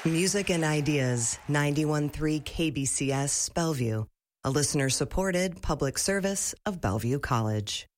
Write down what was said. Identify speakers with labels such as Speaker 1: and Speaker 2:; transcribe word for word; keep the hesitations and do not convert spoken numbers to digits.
Speaker 1: Music and Ideas, ninety-one point three K B C S, Bellevue, a listener-supported public service of Bellevue College.